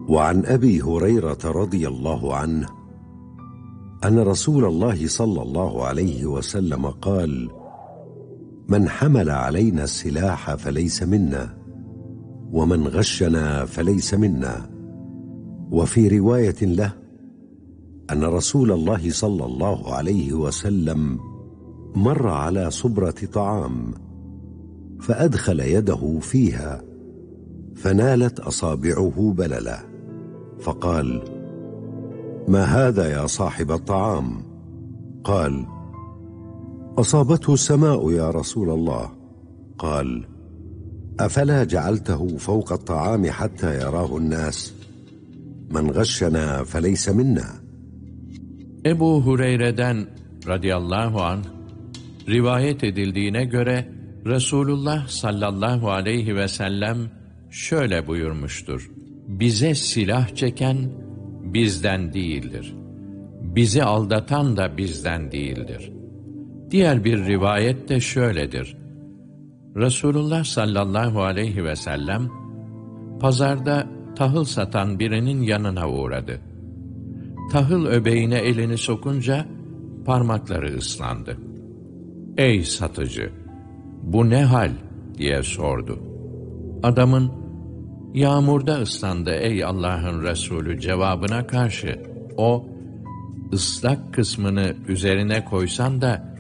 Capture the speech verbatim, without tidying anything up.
وعن أبي هريرة رضي الله عنه أن رسول الله صلى الله عليه وسلم قال: من حمل علينا السلاح فليس منا، ومن غشنا فليس منا. وفي رواية له أن رسول الله صلى الله عليه وسلم مر على صبرة طعام فأدخل يده فيها فنالت أصابعه بللا، فقال: ما هذا يا صاحب الطعام؟ قال: أصابته السماء يا رسول الله. قال: أفلا جعلته فوق الطعام حتى يراه الناس؟ من غشنا فليس منا. Ebu Hureyre'den radıyallahu anh rivayet edildiğine göre Resulullah sallallahu aleyhi ve sellem şöyle buyurmuştur: bize silah çeken bizden değildir. Bizi aldatan da bizden değildir. Diğer bir rivayet de şöyledir: Resulullah sallallahu aleyhi ve sellem pazarda tahıl satan birinin yanına uğradı. Tahıl öbeğine elini sokunca parmakları ıslandı. Ey satıcı, bu ne hal diye sordu. Adamın yağmurda ıslandı ey Allah'ın Resulü cevabına karşı o ıslak kısmını üzerine koysan da